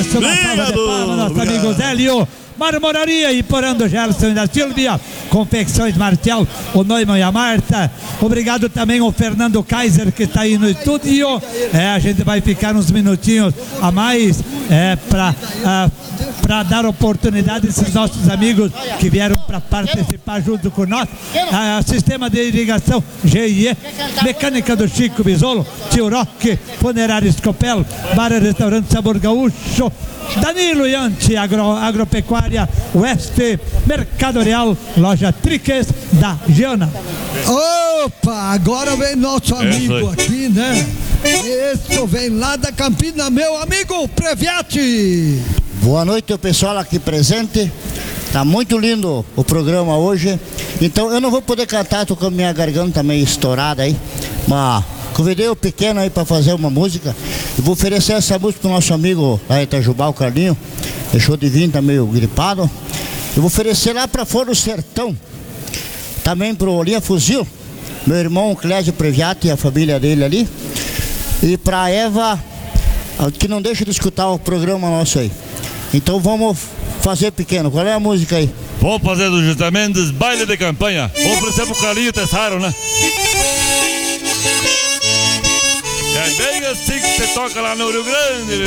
Isso, uma salva de palmas, nosso amigo Zélio. Marmoraria e Porando Gerson e da Silvia, Confecções Martel, o Neumann e a Marta. Obrigado também ao Fernando Kaiser, que está aí no estúdio. A gente vai ficar uns minutinhos a mais para dar oportunidade a esses nossos amigos que vieram para participar junto com nós. Sistema de irrigação GIE, Mecânica do Chico Bisolo, Tio Roque, Funerário Escopel, Bar e Restaurante Sabor Gaúcho, Danilo Yanti, Agropecuária Oeste, Mercado Real, Loja Triques da Giana. Opa, agora vem nosso amigo aqui, né? Isso vem lá da Campina, meu amigo Previati. Boa noite, o pessoal aqui presente. Tá muito lindo o programa hoje. Então eu não vou poder cantar, tô com a minha garganta meio estourada aí, mas convidei o pequeno aí para fazer uma música. Eu vou oferecer essa música pro nosso amigo lá em Itajubá, o Carlinho. Deixou de vir, tá meio gripado. Eu vou oferecer lá para fora do sertão. Também pro Linha Fuzil, meu irmão Clésio Previati e a família dele ali. E pra Eva, que não deixa de escutar o programa nosso aí. Então vamos fazer pequeno. Qual é a música aí? Vamos fazer do José Mendes, baile de campanha. Vamos oferecer pro Carlinho Tessaro, né? É bem assim que você toca lá no Rio Grande.